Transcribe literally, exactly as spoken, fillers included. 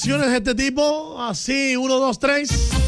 situaciones de este tipo, así, uno, dos, tres.